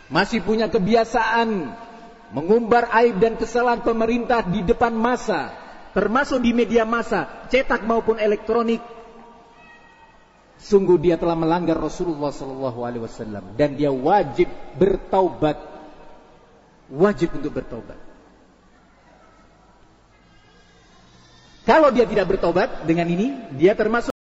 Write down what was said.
masih punya kebiasaan mengumbar aib dan kesalahan pemerintah di depan massa, termasuk di media massa, cetak maupun elektronik, sungguh dia telah melanggar Rasulullah SAW dan dia wajib bertaubat, wajib untuk bertaubat. Kalau dia tidak bertobat dengan ini, dia termasuk